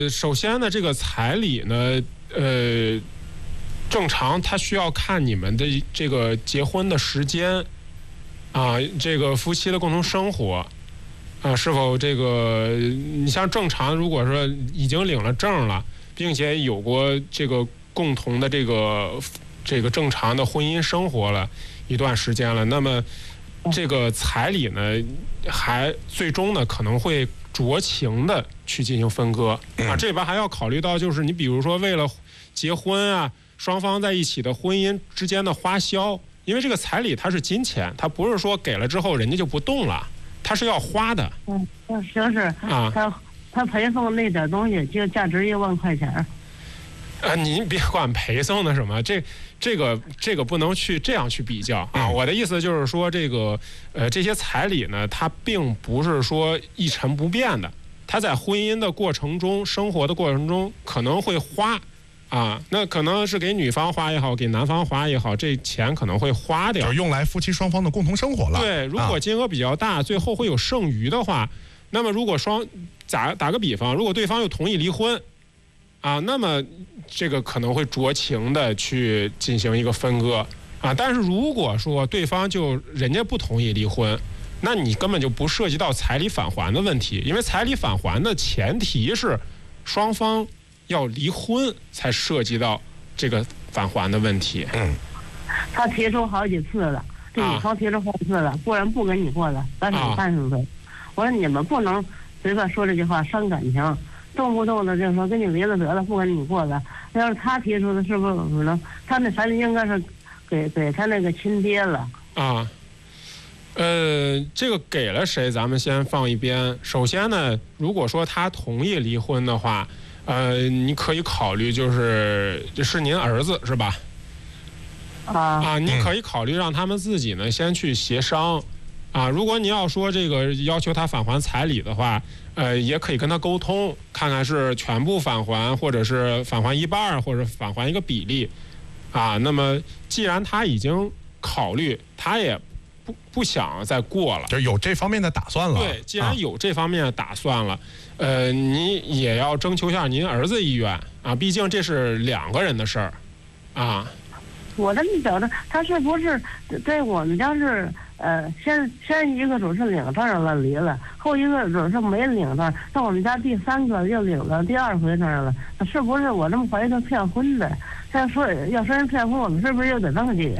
首先呢，这个彩礼呢，正常它需要看你们的这个结婚的时间，啊，这个夫妻的共同生活，啊，是否这个你像正常，如果说已经领了证了，并且有过这个共同的这个正常的婚姻生活了一段时间了，那么这个彩礼呢，还最终呢可能会酌情的去进行分割啊。这边还要考虑到，就是你比如说为了结婚啊，双方在一起的婚姻之间的花销，因为这个彩礼它是金钱，它不是说给了之后人家就不动了，它是要花的。 就是啊，他陪送那点东西就价值1万块钱。 您别管陪送的什么，这个不能去这样去比较啊。我的意思就是说，这些彩礼呢，它并不是说一成不变的，它在婚姻的过程中、生活的过程中可能会花啊，那可能是给女方花也好，给男方花也好，这钱可能会花掉， 就是用来夫妻双方的共同生活了。 对，如果金额比较大，最后会有剩余的话，那么如果打个比方，如果对方又同意离婚。啊，那么这个可能会酌情的去进行一个分割啊，但是如果说对方人家不同意离婚，那你根本就不涉及到彩礼返还的问题，因为彩礼返还的前提是双方要离婚才涉及到这个返还的问题。 他提出好几次了，这女方提出好几次了，不然不跟你过了，咱俩30岁。我说你们不能随便说这句话伤感情。动不动的就说跟你离了得了，不跟你过了。要是他提出的，是不是可能他那彩礼应该是给他那个亲爹了啊？这个给了谁，咱们先放一边。首先呢，如果说他同意离婚的话，你可以考虑就是您儿子是吧？你可以考虑让他们自己呢先去协商。啊，如果你要说这个要求他返还彩礼的话，也可以跟他沟通，看看是全部返还，或者是返还一半，或者返还一个比例，啊，那么既然他已经考虑，他也不想再过了， 就有这方面的打算了。 对，既然有这方面的打算了，你也要征求一下您儿子意愿啊，毕竟这是2个人的事儿，啊。 我这么觉得，他是不是在我们家是先一个主是领证了离了，后一个主是没领证，在我们家第3个又领了第2回证了，是不是我这么怀疑他骗婚的？要说人骗婚，我们是不是又得登记？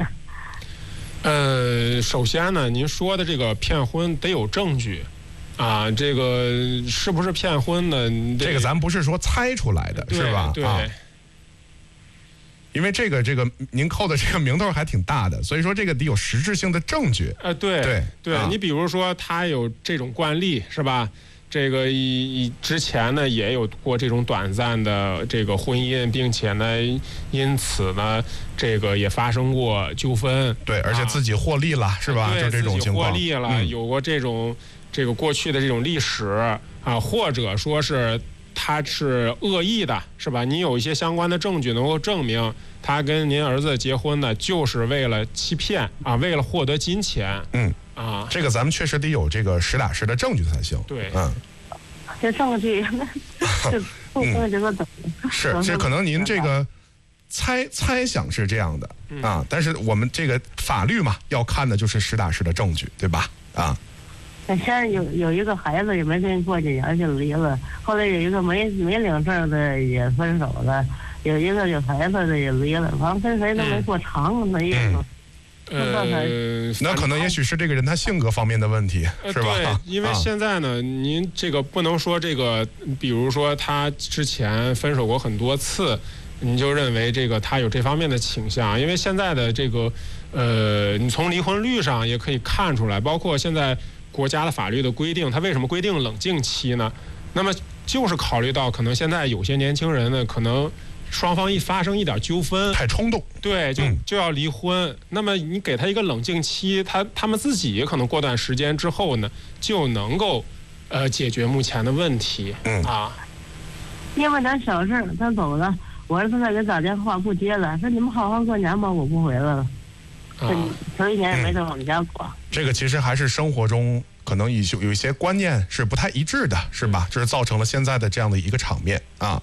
首先呢，您说的这个骗婚得有证据。啊，这个是不是骗婚呢？ 这个咱不是说猜出来的，是吧？ 对。 因为这个您扣的这个名头还挺大的，所以说这个得有实质性的证据。 对，你比如说他有这种惯例是吧？这个之前呢也有过这种短暂的这个婚姻，并且呢因此呢这个也发生过纠纷。 对，而且自己获利了，是吧？就这种情况。 获利了，有过这个过去的这种历史啊，或者说是。他是恶意的，是吧？你有一些相关的证据能够证明他跟您儿子结婚呢，就是为了欺骗啊，为了获得金钱。 这个咱们确实得有这个实打实的证据才行。 对， 这证据， 是，这可能您这个猜想是这样的啊，但是我们这个法律嘛，要看的就是实打实的证据，对吧？啊。 先有一个孩子也没跟人过几年就离了，后来有一个没领证的也分手了，有一个有孩子的也离了，反正跟谁都没过长那意思。 那可能也许是这个人他性格方面的问题，是吧？ 对，因为现在呢，您这个不能说这个，比如说他之前分手过很多次，你就认为这个他有这方面的倾向，因为现在的这个你从离婚率上也可以看出来，包括现在。国家的法律的规定，它为什么规定冷静期呢？那么就是考虑到可能现在有些年轻人呢，可能双方一发生一点纠纷， 太冲动， 对，就要离婚。那么你给他一个冷静期，他们自己可能过段时间之后呢，就能够解决目前的问题。 因为点小事他走了，我儿子再给打电话不接了，说你们好好过年吧，我不回来了。头1年也没在我们家过。 这个其实还是生活中可能有一些观念是不太一致的，是吧？这是造成了现在的这样的一个场面啊。